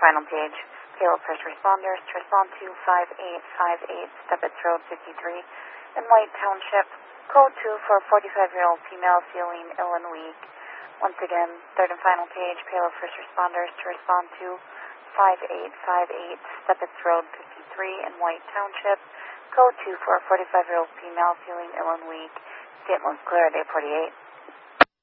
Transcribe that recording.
final page. Payload first responders to respond to 5858 Stebbits Road 53 in White Township. Code 2 for a 45-year-old female feeling ill and weak. Once again, third and final page. Payload first responders to respond to 5858 Stebbits Road 53 in White Township. Code 2 for a 45-year-old female feeling ill and weak. Statement clear at 848.